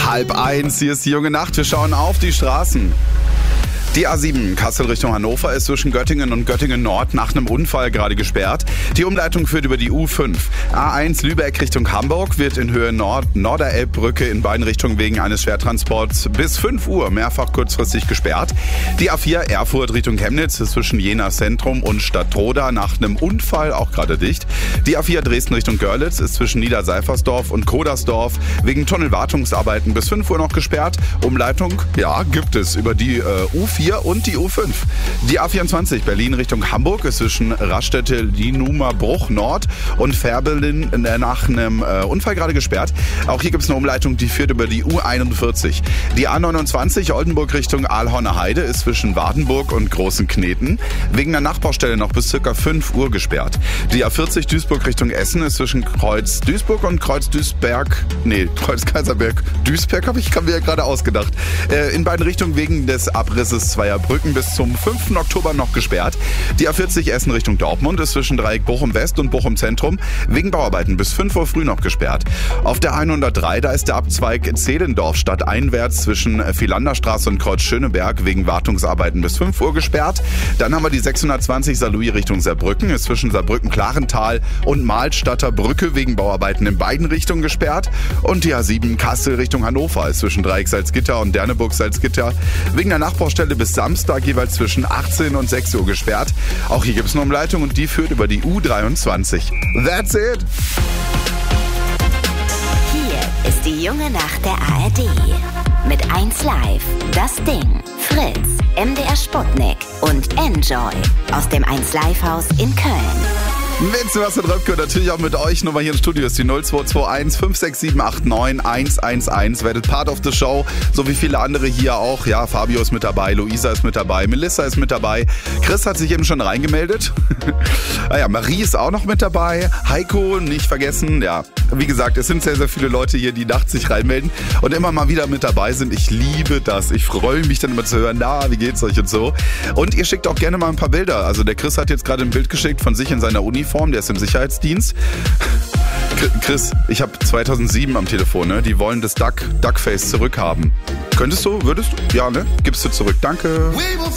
12:30, hier ist die junge Nacht. Wir schauen auf die Straßen. Die A7 Kassel Richtung Hannover ist zwischen Göttingen und Göttingen Nord nach einem Unfall gerade gesperrt. Die Umleitung führt über die U5. A1 Lübeck Richtung Hamburg wird in Höhe Norderelbbrücke in beiden Richtungen wegen eines Schwertransports bis 5 Uhr mehrfach kurzfristig gesperrt. Die A4 Erfurt Richtung Chemnitz ist zwischen Jena Zentrum und Stadtroda nach einem Unfall auch gerade dicht. Die A4 Dresden Richtung Görlitz ist zwischen Niederseifersdorf und Kodersdorf wegen Tunnelwartungsarbeiten bis 5 Uhr noch gesperrt. Umleitung, ja, gibt es über die U4 und die U5. Die A24 Berlin Richtung Hamburg ist zwischen Raststätte Lienumer-Bruch Nord und Färbelin nach einem Unfall gerade gesperrt. Auch hier gibt es eine Umleitung, die führt über die U41. Die A29 Oldenburg Richtung Aalhorner Heide ist zwischen Wardenburg und Großen Kneten wegen einer Nachbaustelle noch bis ca. 5 Uhr gesperrt. Die A40 Duisburg Richtung Essen ist zwischen Kreuz Duisburg und Kreuz Kaiserberg. Duisberg habe ich mir ja gerade ausgedacht. In beiden Richtungen wegen des Abrisses zweier Brücken bis zum 5. Oktober noch gesperrt. Die A40 Essen Richtung Dortmund ist zwischen Dreieck Bochum West und Bochum Zentrum wegen Bauarbeiten bis 5 Uhr früh noch gesperrt. Auf der 103, da ist der Abzweig Zehlendorf stadteinwärts zwischen Philanderstraße und Kreuz Schöneberg wegen Wartungsarbeiten bis 5 Uhr gesperrt. Dann haben wir die 620 Saarlouis Richtung Saarbrücken, ist zwischen Saarbrücken-Klarental und Mahlstadter Brücke wegen Bauarbeiten in beiden Richtungen gesperrt. Und die A7 Kassel Richtung Hannover ist zwischen Dreieck Salzgitter und Derneburg Salzgitter wegen der Nachbaustelle bis Samstag jeweils zwischen 18 und 6 Uhr gesperrt. Auch hier gibt es eine Umleitung und die führt über die U23. That's it! Hier ist die junge Nacht der ARD. Mit 1Live, Das Ding, Fritz, MDR Sputnik und Enjoy aus dem 1Live-Haus in Köln. Mit Sebastian Röpke und natürlich auch mit euch. Nummer hier im Studio ist die 0221 56789 111. Werdet Part of the Show, so wie viele andere hier auch. Ja, Fabio ist mit dabei, Luisa ist mit dabei, Melissa ist mit dabei. Chris hat sich eben schon reingemeldet. Marie ist auch noch mit dabei. Heiko, nicht vergessen. Ja, wie gesagt, es sind sehr, sehr viele Leute hier, die nachts sich reinmelden und immer mal wieder mit dabei sind. Ich liebe das. Ich freue mich dann immer zu hören, wie geht's euch und so. Und ihr schickt auch gerne mal ein paar Bilder. Also der Chris hat jetzt gerade ein Bild geschickt von sich in seiner Uniform. Der ist im Sicherheitsdienst. Chris, ich habe 2007 am Telefon, ne? Die wollen das Duckface zurückhaben. Würdest du? Ja, ne? Gibst du zurück. Danke.